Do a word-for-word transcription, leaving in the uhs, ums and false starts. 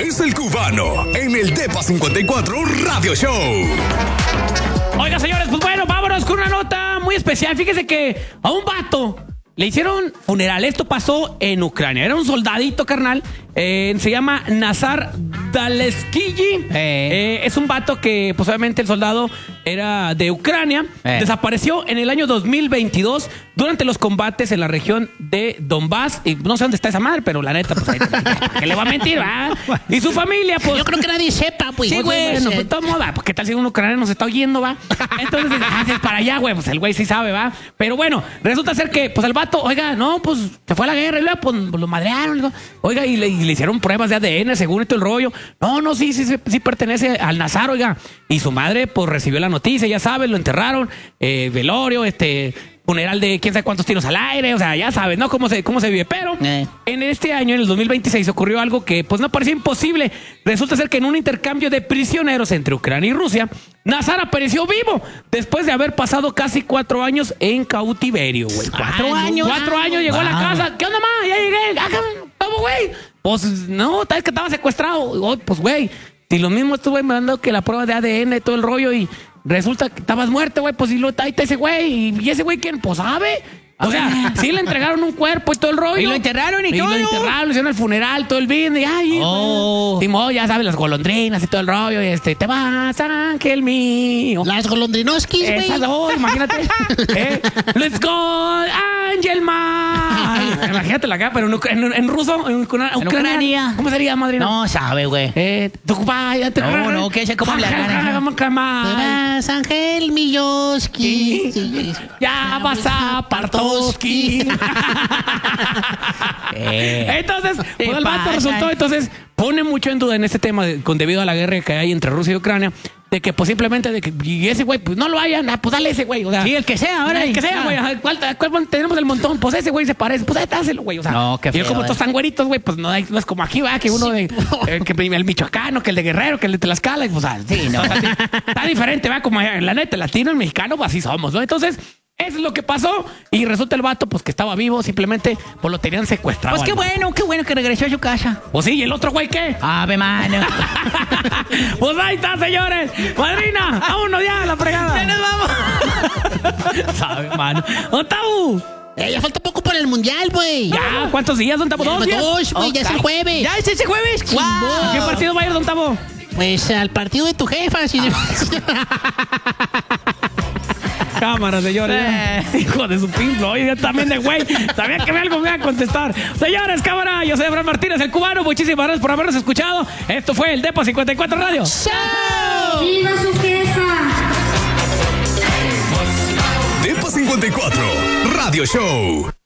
es el cubano en el Depa cincuenta y cuatro Radio Show. Oiga, señores, pues bueno, vámonos con una nota muy especial. Fíjese que a un vato le hicieron funeral. Esto pasó en Ucrania. Era un soldadito, carnal. Eh, se llama Nazar Daleskiji. Eh. Eh, es un vato que, pues obviamente el soldado era de Ucrania. Eh. Desapareció en el año dos mil veintidós durante los combates en la región de Donbass. Y no sé dónde está esa madre, pero la neta, pues ahí que le va a mentir, ¿verdad? Y su familia, pues... Yo creo que nadie sepa, pues. Sí, güey. Bueno, pues todo moda. Pues qué tal si un ucraniano nos está oyendo, va. Entonces, haces para allá, güey. Pues el güey sí sabe, va. Pero bueno, resulta ser que, pues el vato, oiga, no, pues se fue a la guerra y luego, pues lo madrearon. Oiga, y le, y le hicieron pruebas de A D N, según todo el rollo. No, no, sí, sí, sí, sí pertenece al Nazar, oiga. Y su madre, pues recibió la noticia, ya sabes, lo enterraron, eh, velorio, este... funeral de quién sabe cuántos tiros al aire, o sea, ya sabes, ¿no? Cómo se, cómo se vive. Pero eh. en este año, en el dos mil veintiséis, ocurrió algo que pues no parecía imposible. Resulta ser que en un intercambio de prisioneros entre Ucrania y Rusia, Nazar apareció vivo después de haber pasado casi cuatro años en cautiverio, güey. Cuatro Ay, años. no, Cuatro wow. años llegó wow. a la casa. ¿Qué onda, ma? Ya llegué. ¿Cómo, güey? Pues no, tal vez que estaba secuestrado. Oh, pues, güey, si lo mismo estuve mandando que la prueba de A D N y todo el rollo y... resulta que estabas muerto, güey, pues y lo está ese güey. ¿Y ese güey quién? Pues sabe. O sea, sí le entregaron un cuerpo y todo el rollo. Y lo enterraron y, y todo. Y lo enterraron, le hicieron el funeral, todo el bien. Y ay, oh. Timo, ya sabes, las golondrinas y todo el rollo. Y este, te vas, ángel mío. Las golondrinoskis, güey. Esas dos, imagínate. eh, Let's go, Angel Man. Imagínate acá, pero en, en, en ruso, en, Ucrania, en Ucrania. ¿Cómo sería, madrina? No sabe, güey. Eh, no, no, que sé cómo le hagan. Te vas, Ángel Milloski. Ya vas a Partoski. eh, entonces, pues el vato resultó, entonces pone mucho en duda en este tema de, con debido a la guerra que hay entre Rusia y Ucrania, de que pues simplemente de que y ese güey pues no lo hayan, pues dale ese güey, o sea, sí, el que sea, ahora el que sea, güey, ¿cuál, cuál tenemos el montón? Pues ese güey se parece, pues ahí dáselo, güey, o sea, no, qué feo, y como estos tan güeritos, güey, pues no, hay, no es como aquí, va, que uno sí, de eh, que el michoacano, que el de Guerrero, que el de Tlaxcala, y, pues, o sea, sí, no, está, está diferente, va, como en la neta, latino, el mexicano, pues así somos, ¿no? Entonces eso es lo que pasó y resulta el vato pues que estaba vivo, simplemente pues lo tenían secuestrado. Pues qué bueno, qué bueno que regresó a su casa. Pues sí, ¿y el otro güey qué? Ave mano. Pues ahí está, señores. Madrina, vámonos ya a la fregada. Ya nos vamos. Sabe, mano. ¡Otabu! Eh, ya falta poco para el mundial, güey. Ya, ¿cuántos días, don Tabo? ¿Dos días? Dos, güey, ya es el jueves. ¿Ya es ese jueves? Wow. ¿A qué partido va a ir, don Tabo? Pues al partido de tu jefa. Si Cámara, señores. Eh. Hijo de su pinflo. Oye, también de güey. Sabía que algo me iba a contestar. Señores, cámara. Yo soy Abraham Martínez, el cubano. Muchísimas gracias por habernos escuchado. Esto fue el Depa cincuenta y cuatro Radio. ¡Chao! ¡Viva su jefa! Depa cincuenta y cuatro Radio Show.